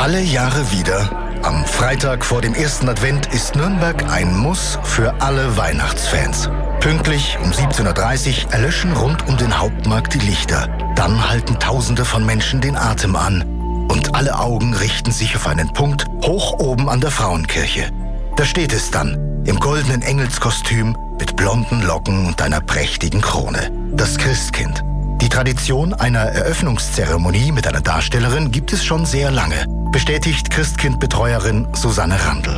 Alle Jahre wieder, am Freitag vor dem ersten Advent, ist Nürnberg ein Muss für alle Weihnachtsfans. Pünktlich um 17.30 Uhr erlöschen rund um den Hauptmarkt die Lichter. Dann halten Tausende von Menschen den Atem an. Und alle Augen richten sich auf einen Punkt hoch oben an der Frauenkirche. Da steht es dann, im goldenen Engelskostüm, mit blonden Locken und einer prächtigen Krone. Das Christkind. Die Tradition einer Eröffnungszeremonie mit einer Darstellerin gibt es schon sehr lange, bestätigt Christkindbetreuerin Susanne Randl.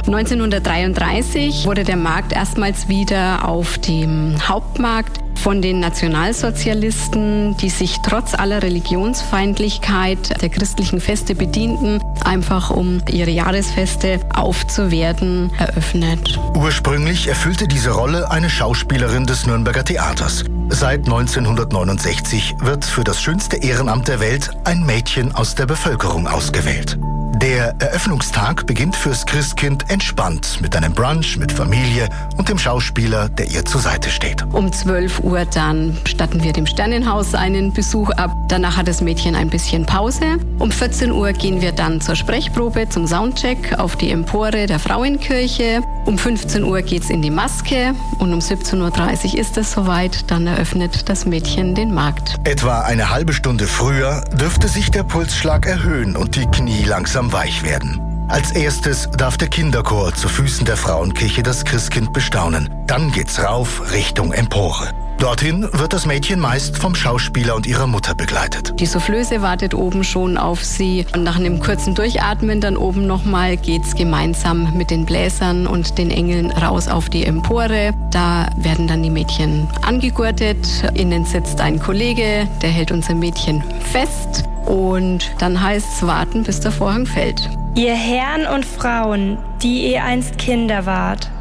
1933 wurde der Markt erstmals wieder auf dem Hauptmarkt von den Nationalsozialisten, die sich trotz aller Religionsfeindlichkeit der christlichen Feste bedienten, einfach um ihre Jahresfeste aufzuwerten, eröffnet. Ursprünglich erfüllte diese Rolle eine Schauspielerin des Nürnberger Theaters. Seit 1969 wird für das schönste Ehrenamt der Welt ein Mädchen aus der Bevölkerung ausgewählt. Der Eröffnungstag beginnt fürs Christkind entspannt mit einem Brunch mit Familie und dem Schauspieler, der ihr zur Seite steht. Um 12 Uhr dann statten wir dem Sternenhaus einen Besuch ab. Danach hat das Mädchen ein bisschen Pause. Um 14 Uhr gehen wir dann zur Sprechprobe, zum Soundcheck auf die Empore der Frauenkirche. Um 15 Uhr geht's in die Maske und um 17.30 Uhr ist es soweit. Dann eröffnet das Mädchen den Markt. Etwa eine halbe Stunde früher dürfte sich der Pulsschlag erhöhen und die Knie langsam weich werden. Als erstes darf der Kinderchor zu Füßen der Frauenkirche das Christkind bestaunen. Dann geht's rauf Richtung Empore. Dorthin wird das Mädchen meist vom Schauspieler und ihrer Mutter begleitet. Die Soufflöse wartet oben schon auf sie. Und nach einem kurzen Durchatmen dann oben nochmal geht's gemeinsam mit den Bläsern und den Engeln raus auf die Empore. Da werden dann die Mädchen angegurtet. Innen sitzt ein Kollege, der hält unser Mädchen fest. Und dann heißt's warten, bis der Vorhang fällt. Ihr Herren und Frauen, die ihr einst Kinder wart,